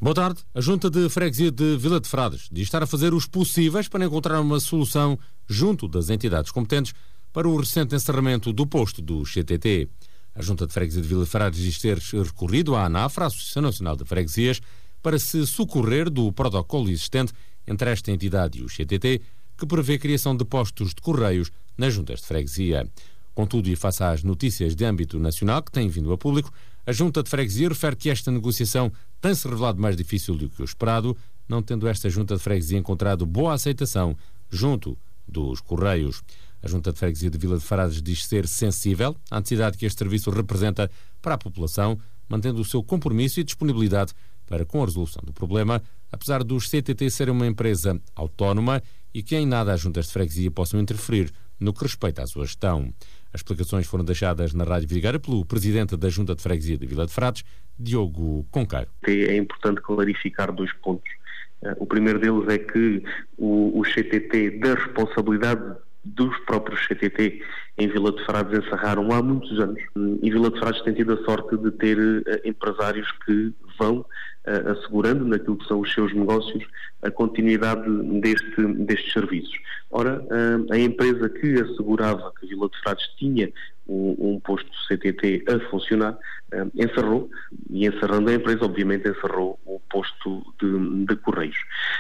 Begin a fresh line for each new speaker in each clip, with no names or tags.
Boa tarde. A Junta de Freguesia de Vila de Frades diz estar a fazer os possíveis para encontrar uma solução junto das entidades competentes para o recente encerramento do posto do CTT. A Junta de Freguesia de Vila de Frades diz ter recorrido à ANAFRA, a Associação Nacional de Freguesias, para se socorrer do protocolo existente entre esta entidade e o CTT, que prevê a criação de postos de correios nas juntas de freguesia. Contudo, e face às notícias de âmbito nacional que têm vindo a público, a Junta de Freguesia refere que esta negociação tem-se revelado mais difícil do que o esperado, não tendo esta Junta de Freguesia encontrado boa aceitação junto dos Correios. A Junta de Freguesia de Vila de Frades diz ser sensível à necessidade que este serviço representa para a população, mantendo o seu compromisso e disponibilidade para com a resolução do problema, apesar dos CTT serem uma empresa autónoma e que em nada as juntas de freguesia possam interferir no que respeita à sua gestão. As explicações foram deixadas na Rádio Vidigueira pelo presidente da Junta de Freguesia de Vila de Frades, Diogo Conqueiro.
É importante clarificar 2 pontos. O primeiro deles é que o CTT, da responsabilidade dos próprios CTT em Vila de Frades, encerraram há muitos anos, e Vila de Frades tem tido a sorte de ter empresários que vão assegurando naquilo que são os seus negócios a continuidade destes serviços. Ora, a empresa que assegurava que Vila de Frades tinha um posto CTT a funcionar, encerrou, e encerrando a empresa, obviamente encerrou o posto de Correios.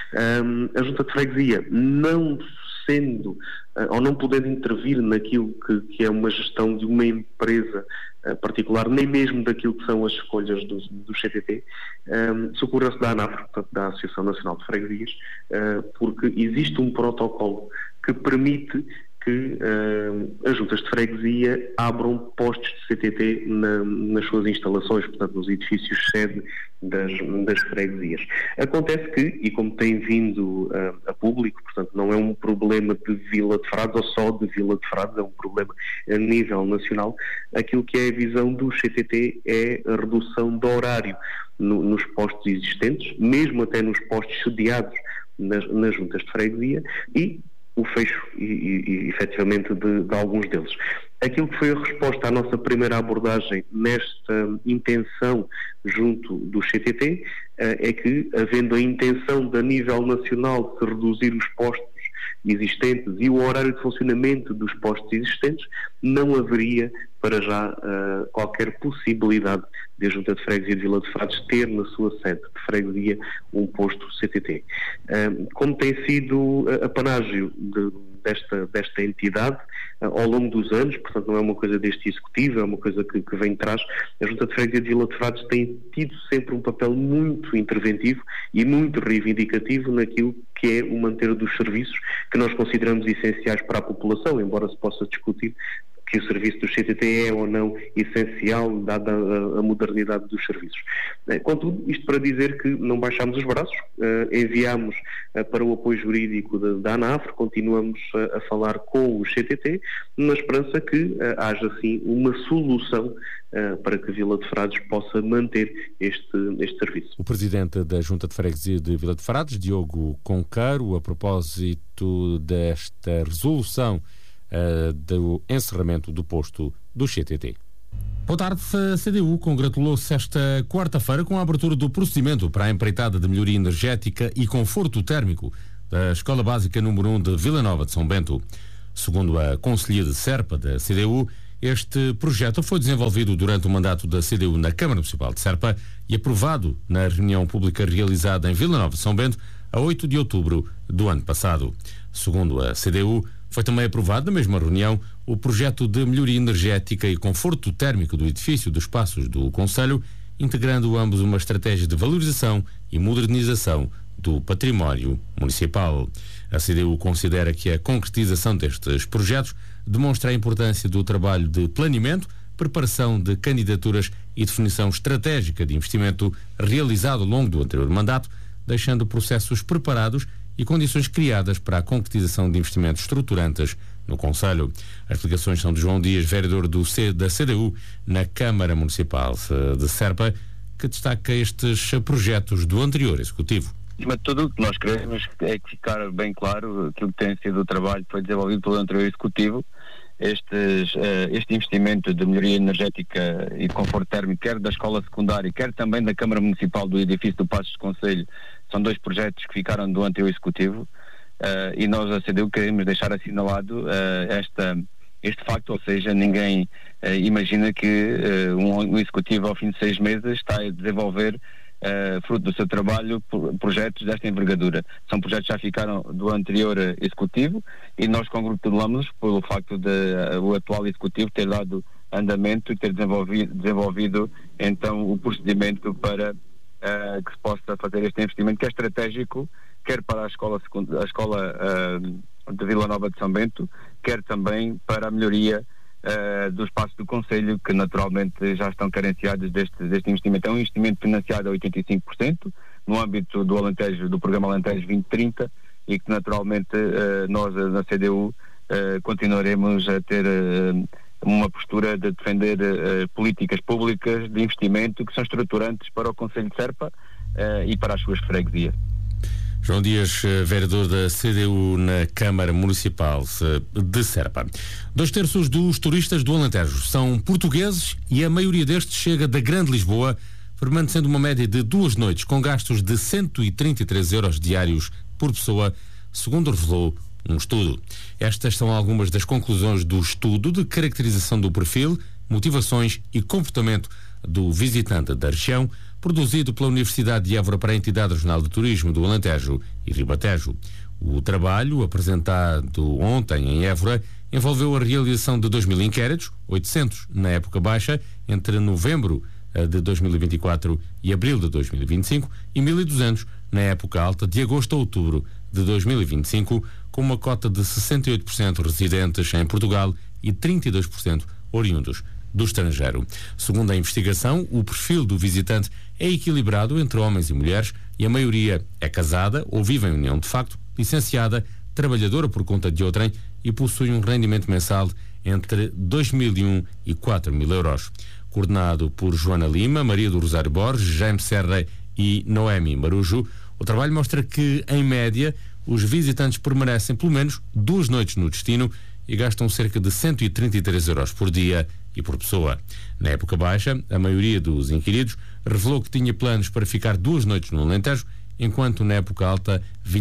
A Junta de Freguesia, não sendo ou não podendo intervir naquilo que é uma gestão de uma empresa particular, nem mesmo daquilo que são as escolhas do CTT, socorreu-se da ANAFRA, portanto, da Associação Nacional de Freguesias, porque existe um protocolo que permite que as juntas de freguesia abram postos de CTT nas suas instalações, portanto, nos edifícios sede das freguesias. Acontece que, e como tem vindo a público, portanto, não é um problema de Vila de Frades ou só de Vila de Frades, é um problema a nível nacional. Aquilo que é a visão do CTT é a redução do horário nos postos existentes, mesmo até nos postos sediados nas juntas de freguesia, e o fecho, e efetivamente, de alguns deles. Aquilo que foi a resposta à nossa primeira abordagem nesta intenção junto do CTT é que, havendo a intenção de, a nível nacional, de se reduzir os postos existentes e o horário de funcionamento dos postos existentes, não haveria para já qualquer possibilidade de a Junta de Freguesia de Vila de Frades ter na sua sede de freguesia um posto CTT. Como tem sido a panágio desta entidade ao longo dos anos, portanto não é uma coisa deste executivo, é uma coisa que vem de trás, a Junta de Freguesia de Vila de Frades tem tido sempre um papel muito interventivo e muito reivindicativo naquilo que é o manter dos serviços que nós consideramos essenciais para a população, embora se possa discutir que o serviço do CTT é ou não essencial, dada a modernidade dos serviços. Contudo, isto para dizer que não baixámos os braços, enviámos para o apoio jurídico da ANAFRA, continuamos a falar com o CTT, na esperança que haja, assim, uma solução para que Vila de Frades possa manter este serviço.
O presidente da Junta de Freguesia de Vila de Frades, Diogo Conqueiro, a propósito desta resolução do encerramento do posto do CTT. Boa tarde. A CDU congratulou-se esta quarta-feira com a abertura do procedimento para a empreitada de melhoria energética e conforto térmico da Escola Básica número 1 de Vila Nova de São Bento. Segundo a Conselhia de Serpa da CDU, este projeto foi desenvolvido durante o mandato da CDU na Câmara Municipal de Serpa e aprovado na reunião pública realizada em Vila Nova de São Bento a 8 de outubro do ano passado. Segundo a CDU, foi também aprovado na mesma reunião o projeto de melhoria energética e conforto térmico do edifício dos Passos do Concelho, integrando ambos uma estratégia de valorização e modernização do património municipal. A CDU considera que a concretização destes projetos demonstra a importância do trabalho de planeamento, preparação de candidaturas e definição estratégica de investimento realizado ao longo do anterior mandato, deixando processos preparados e condições criadas para a concretização de investimentos estruturantes no Concelho. As explicações são de João Dias, vereador da CDU na Câmara Municipal de Serpa, que destaca estes projetos do anterior Executivo.
Acima de tudo, o que nós queremos é que ficar bem claro aquilo que tem sido o trabalho que foi desenvolvido pelo anterior Executivo este investimento de melhoria energética e conforto térmico, quer da escola secundária, quer também da Câmara Municipal do edifício do Passos de Conselho, são 2 projetos que ficaram do anterior Executivo, e nós, a CDU, queremos deixar assinalado este facto, ou seja, ninguém imagina que um Executivo, ao fim de 6 meses, está a desenvolver, fruto do seu trabalho, projetos desta envergadura. São projetos que já ficaram do anterior Executivo, e nós congratulamos pelo facto de o atual Executivo ter dado andamento e ter desenvolvido então o procedimento para que se possa fazer este investimento, que é estratégico, quer para a escola de Vila Nova de São Bento, quer também para a melhoria do espaço do Conselho, que naturalmente já estão carenciados deste investimento. É um investimento financiado a 85% no âmbito do Alentejo, do programa Alentejo 2030, e que naturalmente nós na CDU continuaremos a ter uma postura de defender políticas públicas de investimento que são estruturantes para o Conselho de Serpa e para as suas freguesias.
João Dias, vereador da CDU na Câmara Municipal de Serpa. 2/3 dos turistas do Alentejo são portugueses e a maioria destes chega da Grande Lisboa, permanecendo uma média de 2 noites com gastos de 133 euros diários por pessoa, segundo revelou um estudo. Estas são algumas das conclusões do estudo de caracterização do perfil, motivações e comportamento do visitante da região, produzido pela Universidade de Évora para a Entidade Regional de Turismo do Alentejo e Ribatejo. O trabalho, apresentado ontem em Évora, envolveu a realização de 2.000 inquéritos, 800 na época baixa, entre novembro de 2024 e abril de 2025, e 1.200 na época alta, de agosto a outubro de 2025, com uma cota de 68% residentes em Portugal e 32% oriundos do estrangeiro. Segundo a investigação, o perfil do visitante é equilibrado entre homens e mulheres, e a maioria é casada ou vive em união de facto, licenciada, trabalhadora por conta de outrem e possui um rendimento mensal entre 2.001 e 4.000 euros. Coordenado por Joana Lima, Maria do Rosário Borges, Jaime Serra e Noemi Marujo, o trabalho mostra que, em média, os visitantes permanecem pelo menos 2 noites no destino e gastam cerca de 133 euros por dia e por pessoa. Na época baixa, a maioria dos inquiridos revelou que tinha planos para ficar 2 noites no Alentejo, enquanto na época alta,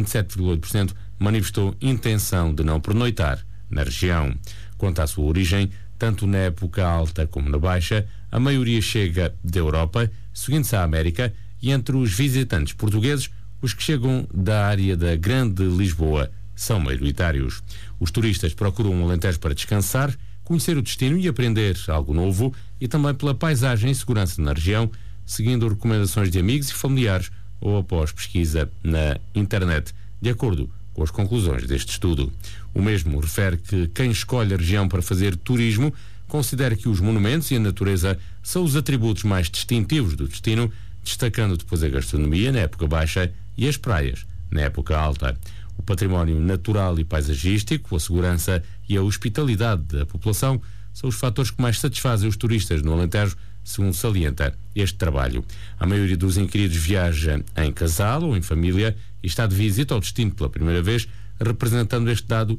27,8% manifestou intenção de não pernoitar na região. Quanto à sua origem, tanto na época alta como na baixa, a maioria chega da Europa, seguindo-se à América, e entre os visitantes portugueses, os que chegam da área da Grande Lisboa são maioritários. Os turistas procuram um Alentejo para descansar, conhecer o destino e aprender algo novo, e também pela paisagem e segurança na região, seguindo recomendações de amigos e familiares ou após pesquisa na internet, de acordo com as conclusões deste estudo. O mesmo refere que quem escolhe a região para fazer turismo considera que os monumentos e a natureza são os atributos mais distintivos do destino, destacando depois a gastronomia na época baixa e as praias na época alta. O património natural e paisagístico, a segurança e a hospitalidade da população são os fatores que mais satisfazem os turistas no Alentejo, segundo salienta este trabalho. A maioria dos inquiridos viaja em casal ou em família e está de visita ao destino pela primeira vez, representando este dado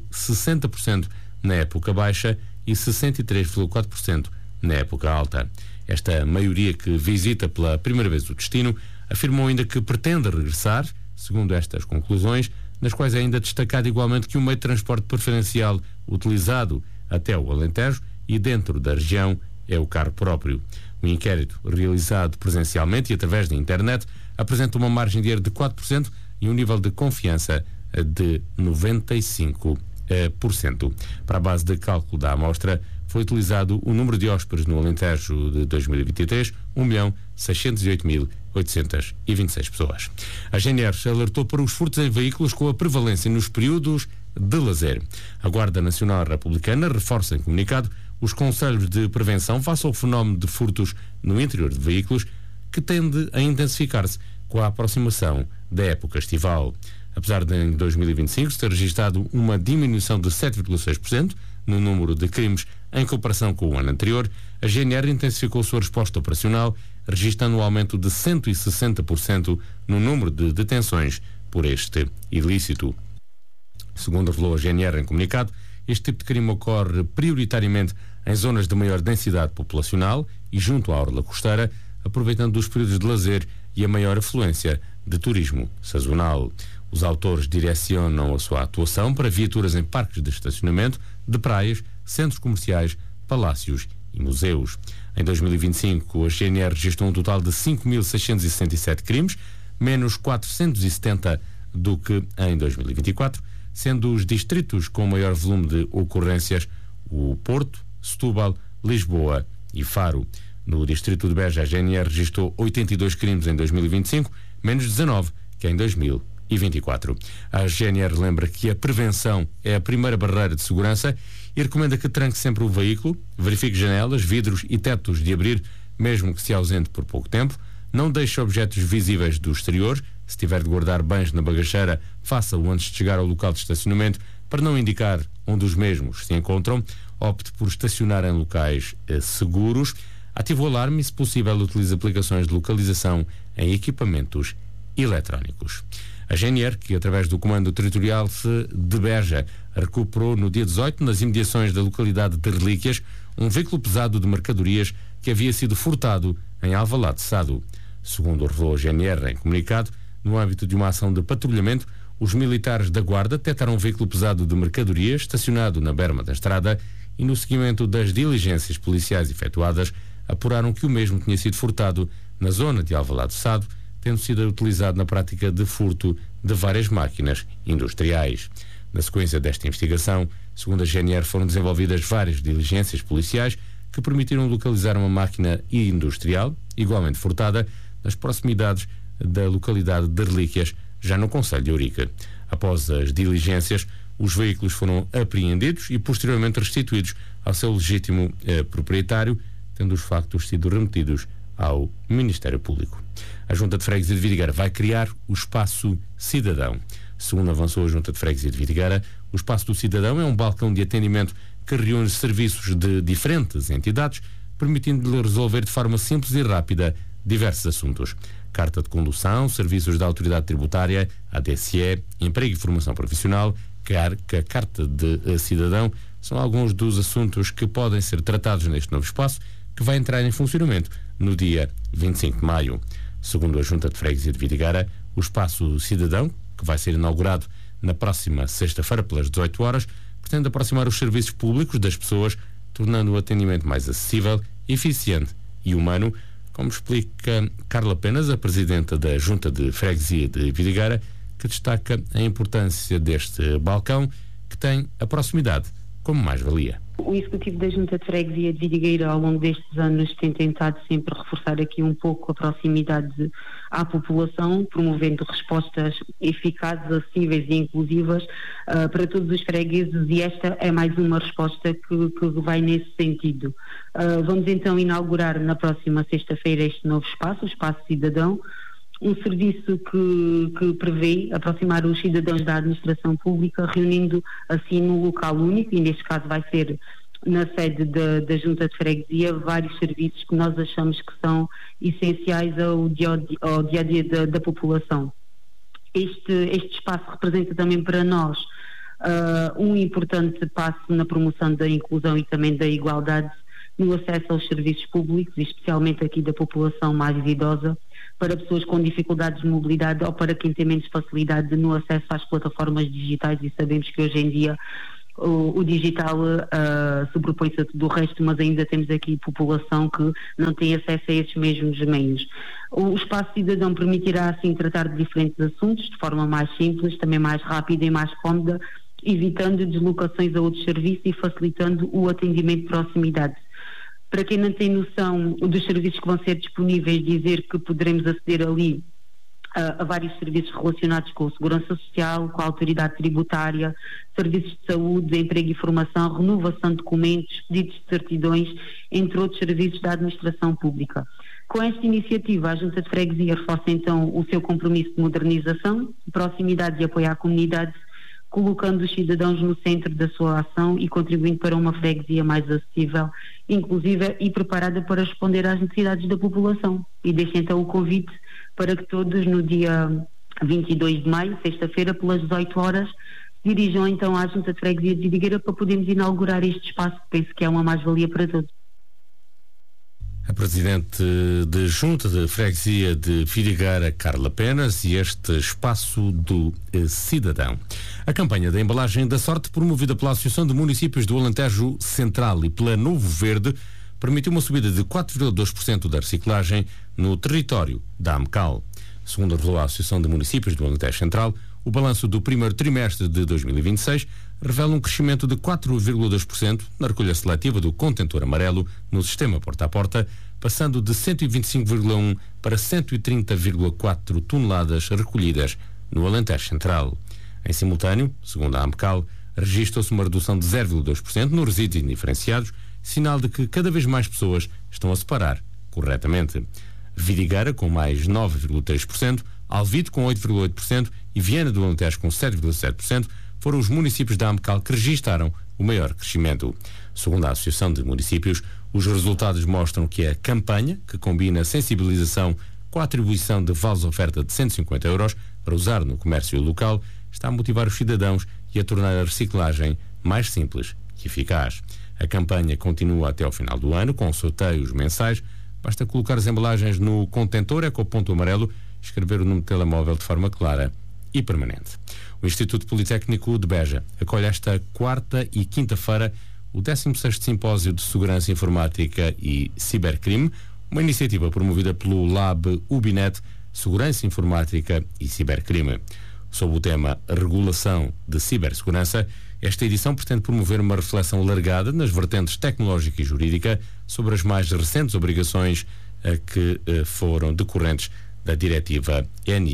60% na época baixa e 63,4% na época alta. Esta maioria que visita pela primeira vez o destino afirmou ainda que pretende regressar, segundo estas conclusões, nas quais é ainda destacado igualmente que o meio de transporte preferencial utilizado até o Alentejo e dentro da região é o carro próprio. O inquérito, realizado presencialmente e através da internet, apresenta uma margem de erro de 4% e um nível de confiança de 95%. Para a base de cálculo da amostra, foi utilizado o número de hóspedes no Alentejo de 2023, 1.608.826 pessoas. A GNR alertou para os furtos em veículos com a prevalência nos períodos de lazer. A Guarda Nacional Republicana reforça em comunicado os conselhos de prevenção face ao fenómeno de furtos no interior de veículos, que tende a intensificar-se com a aproximação da época estival. Apesar de em 2025 se ter registrado uma diminuição de 7,6% no número de crimes em comparação com o ano anterior, a GNR intensificou sua resposta operacional, registrando um aumento de 160% no número de detenções por este ilícito. Segundo revelou a GNR em comunicado, Este tipo de crime ocorre prioritariamente em zonas de maior densidade populacional e junto à orla costeira, aproveitando os períodos de lazer e a maior afluência de turismo sazonal. Os autores direcionam a sua atuação para viaturas em parques de estacionamento, de praias, centros comerciais, palácios e museus. Em 2025, a GNR registrou um total de 5.667 crimes, menos 470 do que em 2024, sendo os distritos com maior volume de ocorrências o Porto, Setúbal, Lisboa e Faro. No distrito de Beja, a GNR registrou 82 crimes em 2025, menos 19 que em 2024. A GNR lembra que a prevenção é a primeira barreira de segurança e recomenda que tranque sempre o veículo, verifique janelas, vidros e tetos de abrir, mesmo que se ausente por pouco tempo, não deixe objetos visíveis do exterior. Se tiver de guardar bens na bagageira, faça-o antes de chegar ao local de estacionamento para não indicar onde os mesmos se encontram. Opte por estacionar em locais seguros. Ative o alarme e, se possível, utilize aplicações de localização em equipamentos eletrónicos. A GNR, que através do Comando Territorial de Beja recuperou no dia 18, nas imediações da localidade de Relíquias, um veículo pesado de mercadorias que havia sido furtado em Alvalade Sado. Segundo revelou a GNR em comunicado, no âmbito de uma ação de patrulhamento, os militares da Guarda detectaram um veículo pesado de mercadorias estacionado na berma da estrada e, no seguimento das diligências policiais efetuadas, apuraram que o mesmo tinha sido furtado na zona de Alvalade Sado, tendo sido utilizado na prática de furto de várias máquinas industriais. Na sequência desta investigação, segundo a GNR, foram desenvolvidas várias diligências policiais que permitiram localizar uma máquina industrial, igualmente furtada, nas proximidades da localidade de Relíquias, já no concelho de Ourique. Após as diligências, os veículos foram apreendidos e posteriormente restituídos ao seu legítimo proprietário, tendo os factos sido remetidos ao Ministério Público. A Junta de Freguesia de Vidigueira vai criar o Espaço Cidadão. Segundo avançou a Junta de Freguesia de Vidigueira, o Espaço do Cidadão é um balcão de atendimento que reúne serviços de diferentes entidades, permitindo-lhe resolver de forma simples e rápida diversos assuntos. Carta de condução, serviços da Autoridade Tributária, ADSE, emprego e formação profissional, carta de cidadão, são alguns dos assuntos que podem ser tratados neste novo espaço, que vai entrar em funcionamento no dia 25 de maio. Segundo a Junta de Freguesia de Vidigueira, o Espaço Cidadão, que vai ser inaugurado na próxima sexta-feira pelas 18 horas, pretende aproximar os serviços públicos das pessoas, tornando o atendimento mais acessível, eficiente e humano, como explica Carla Penas, a presidenta da Junta de Freguesia de Vidigueira, que destaca a importância deste balcão, que tem a proximidade como mais-valia.
O Executivo da Junta de Freguesia de Vidigueira, ao longo destes anos, tem tentado sempre reforçar aqui um pouco a proximidade à população, promovendo respostas eficazes, acessíveis e inclusivas para todos os fregueses, e esta é mais uma resposta que vai nesse sentido. Vamos então inaugurar na próxima sexta-feira este novo espaço, o Espaço Cidadão, um serviço que prevê aproximar os cidadãos da administração pública, reunindo assim num local único, e neste caso vai ser na sede da Junta de Freguesia, vários serviços que nós achamos que são essenciais ao dia-a-dia da população. Este espaço representa também para nós um importante passo na promoção da inclusão e também da igualdade no acesso aos serviços públicos, especialmente aqui da população mais idosa, para pessoas com dificuldades de mobilidade ou para quem tem menos facilidade no acesso às plataformas digitais, e sabemos que hoje em dia o digital sobrepõe-se a tudo o resto, mas ainda temos aqui população que não tem acesso a esses mesmos meios. O Espaço Cidadão permitirá assim tratar de diferentes assuntos de forma mais simples, também mais rápida e mais cómoda, evitando deslocações a outros serviços e facilitando o atendimento de proximidade. Para quem não tem noção dos serviços que vão ser disponíveis, dizer que poderemos aceder ali a vários serviços relacionados com a segurança social, com a autoridade tributária, serviços de saúde, emprego e formação, renovação de documentos, pedidos de certidões, entre outros serviços da administração pública. Com esta iniciativa, a Junta de Freguesia reforça então o seu compromisso de modernização, proximidade e apoio à comunidade, colocando os cidadãos no centro da sua ação e contribuindo para uma freguesia mais acessível, inclusiva e preparada para responder às necessidades da população. E deixo então o convite para que todos, no dia 22 de maio, sexta-feira, pelas 18 horas, dirijam então à Junta de Freguesia de Vidigueira para podermos inaugurar este espaço, penso que é uma mais-valia para todos.
A Presidente de Junta de Freguesia de Vidigueira, Carla Penas, e este Espaço do Cidadão. A campanha da embalagem da sorte, promovida pela Associação de Municípios do Alentejo Central e pela Novo Verde, permitiu uma subida de 4,2% da reciclagem no território da AMCAL. Segundo revelou a Associação de Municípios do Alentejo Central, o balanço do primeiro trimestre de 2026 revela um crescimento de 4,2% na recolha seletiva do contentor amarelo no sistema porta-a-porta, passando de 125,1 para 130,4 toneladas recolhidas no Alentejo Central. Em simultâneo, segundo a AMCAL, registra-se uma redução de 0,2% nos resíduos indiferenciados, sinal de que cada vez mais pessoas estão a separar corretamente. Vidigueira com mais 9,3%, Alvite com 8,8% e Viana do Alentejo com 7,7% foram os municípios da AMCAL que registaram o maior crescimento. Segundo a Associação de Municípios, os resultados mostram que a campanha, que combina sensibilização com a atribuição de vales-oferta de 150 euros para usar no comércio local, está a motivar os cidadãos e a tornar a reciclagem mais simples e eficaz. A campanha continua até ao final do ano, com sorteios mensais. Basta colocar as embalagens no contentor ecoponto amarelo, escrever o número de telemóvel de forma clara e permanente. O Instituto Politécnico de Beja acolhe esta quarta e quinta-feira o 16º Simpósio de Segurança Informática e Cibercrime, uma iniciativa promovida pelo Lab Ubinet Segurança Informática e Cibercrime. Sob o tema Regulação de Cibersegurança, esta edição pretende promover uma reflexão alargada nas vertentes tecnológica e jurídica sobre as mais recentes obrigações que foram decorrentes da Diretiva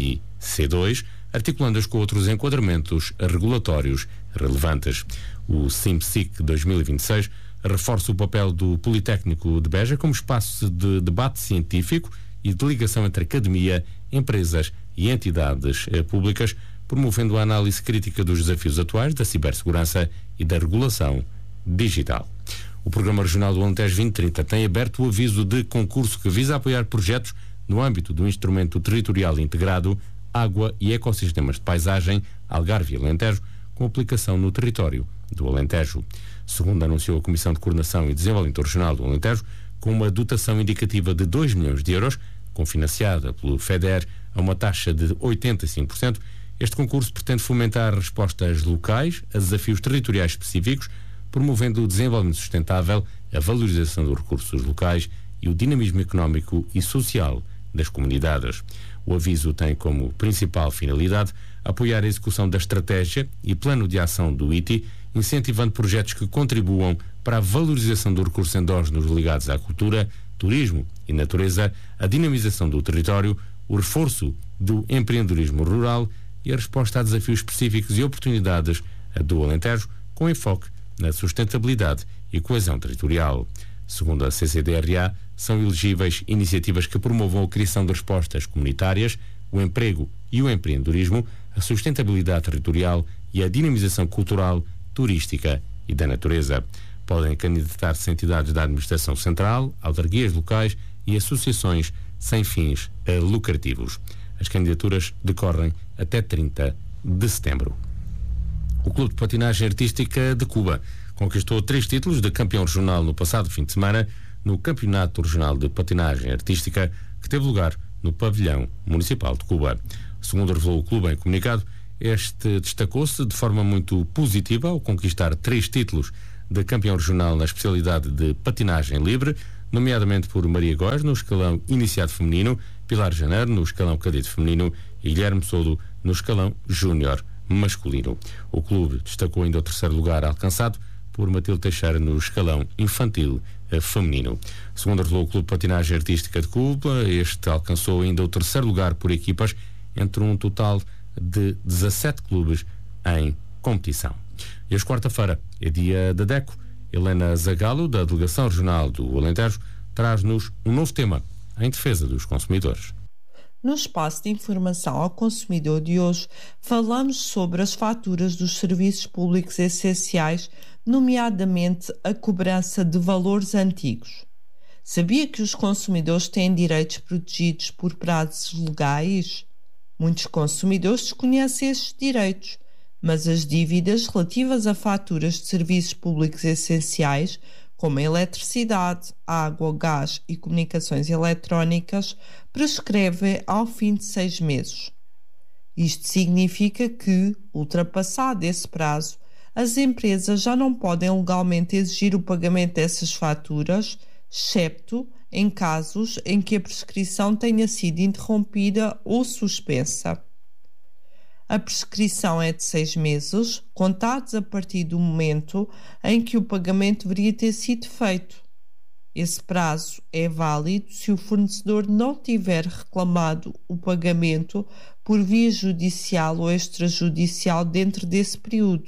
NIC2, articulando-as com outros enquadramentos regulatórios relevantes. O SIMPSIC 2026 reforça o papel do Politécnico de Beja como espaço de debate científico e de ligação entre academia, empresas e entidades públicas, promovendo a análise crítica dos desafios atuais da cibersegurança e da regulação digital. O Programa Regional do Alentejo 2030 tem aberto o aviso de concurso que visa apoiar projetos no âmbito do Instrumento Territorial Integrado Água e Ecossistemas de Paisagem Algarve e Alentejo, com aplicação no território do Alentejo. Segundo anunciou a Comissão de Coordenação e Desenvolvimento Regional do Alentejo, com uma dotação indicativa de 2 milhões de euros, cofinanciada pelo FEDER a uma taxa de 85%, este concurso pretende fomentar respostas locais a desafios territoriais específicos, promovendo o desenvolvimento sustentável, a valorização dos recursos locais e o dinamismo económico e social das comunidades. O aviso tem como principal finalidade apoiar a execução da estratégia e plano de ação do ITI, incentivando projetos que contribuam para a valorização dos recursos endógenos ligados à cultura, turismo e natureza, a dinamização do território, o reforço do empreendedorismo rural e a resposta a desafios específicos e oportunidades do Alentejo, com enfoque na sustentabilidade e coesão territorial. Segundo a CCDRA, são elegíveis iniciativas que promovam a criação de respostas comunitárias, o emprego e o empreendedorismo, a sustentabilidade territorial e a dinamização cultural, turística e da natureza. Podem candidatar-se entidades da administração central, autarquias locais e associações sem fins lucrativos. As candidaturas decorrem até 30 de setembro. O Clube de Patinagem Artística de Cuba conquistou 3 títulos de campeão regional no passado fim de semana no Campeonato Regional de Patinagem Artística, que teve lugar no Pavilhão Municipal de Cuba. Segundo revelou o clube em comunicado, este destacou-se de forma muito positiva ao conquistar 3 títulos de campeão regional na especialidade de patinagem livre, nomeadamente por Maria Góes no escalão iniciado feminino, Pilar Janeiro no escalão cadete feminino e Guilherme Soldo no escalão júnior masculino. O clube destacou ainda o 3º lugar alcançado por Matilde Teixeira no escalão infantil feminino. Segundo revelou o Clube de Patinagem Artística de Cuba, este alcançou ainda o 3º lugar por equipas entre um total de 17 clubes em competição. E hoje, quarta-feira, é dia da DECO. Helena Zagalo, da Delegação Regional do Alentejo, traz-nos um novo tema em defesa dos consumidores.
No espaço de informação ao consumidor de hoje, falamos sobre as faturas dos serviços públicos essenciais, nomeadamente a cobrança de valores antigos. Sabia que os consumidores têm direitos protegidos por prazos legais? Muitos consumidores desconhecem estes direitos. mas as dívidas relativas a faturas de serviços públicos essenciais, como a eletricidade, água, gás e comunicações eletrónicas, prescrevem ao fim de 6 meses. Isto significa que, ultrapassado esse prazo, as empresas já não podem legalmente exigir o pagamento dessas faturas, excepto em casos em que a prescrição tenha sido interrompida ou suspensa. A prescrição é de 6 meses, contados a partir do momento em que o pagamento deveria ter sido feito. Esse prazo é válido se o fornecedor não tiver reclamado o pagamento por via judicial ou extrajudicial dentro desse período.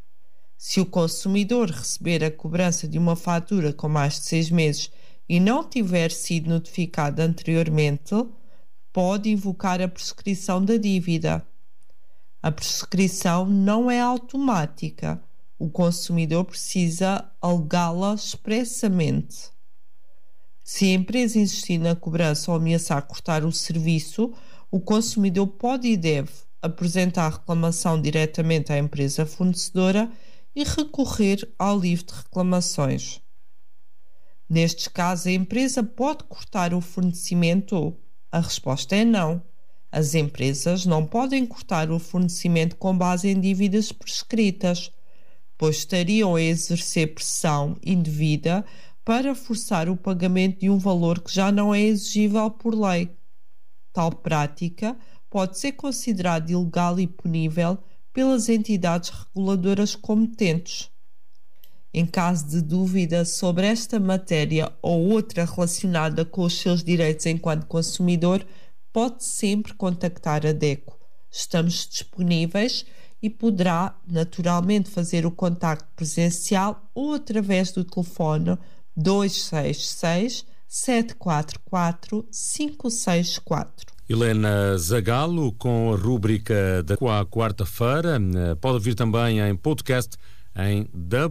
Se o consumidor receber a cobrança de uma fatura com mais de 6 meses e não tiver sido notificado anteriormente, pode invocar a prescrição da dívida. A prescrição não é automática. O consumidor precisa alegá-la expressamente. Se a empresa insistir na cobrança ou ameaçar cortar o serviço, o consumidor pode e deve apresentar a reclamação diretamente à empresa fornecedora e recorrer ao livro de reclamações. Nestes casos, a empresa pode cortar o fornecimento? A resposta é não. As empresas não podem cortar o fornecimento com base em dívidas prescritas, pois estariam a exercer pressão indevida para forçar o pagamento de um valor que já não é exigível por lei. Tal prática pode ser considerada ilegal e punível pelas entidades reguladoras competentes. Em caso de dúvida sobre esta matéria ou outra relacionada com os seus direitos enquanto consumidor, pode sempre contactar a DECO. Estamos disponíveis e poderá naturalmente fazer o contacto presencial ou através do telefone 266 744 564.
Helena Zagalo, com a rúbrica da quarta-feira, pode ouvir também em podcast em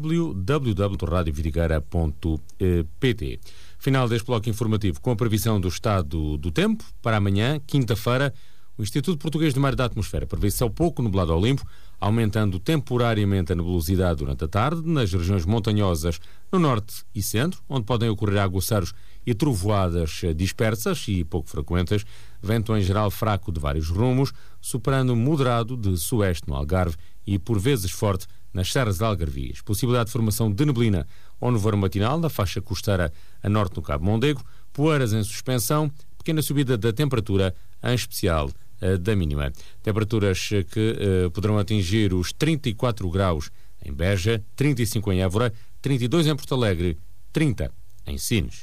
www.radiovidigueira.pt. Final deste bloco informativo com a previsão do estado do tempo para amanhã, quinta-feira. O Instituto Português do Mar e da Atmosfera prevê céu pouco nublado ao limpo, aumentando temporariamente a nebulosidade durante a tarde nas regiões montanhosas no norte e centro, onde podem ocorrer aguaceiros e trovoadas dispersas e pouco frequentes, vento em geral fraco de vários rumos, soprando moderado de sueste no Algarve e por vezes forte nas serras de Algarvias. Possibilidade de formação de neblina ou nevoeiro matinal na faixa costeira a norte no Cabo Mondego, poeiras em suspensão, pequena subida da temperatura, em especial da mínima. Temperaturas que poderão atingir os 34 graus em Beja, 35 em Évora, 32 em Porto Alegre, 30 em Sines.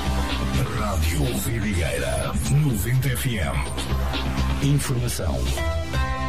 Rádio Vidigueira 90 FM. Informação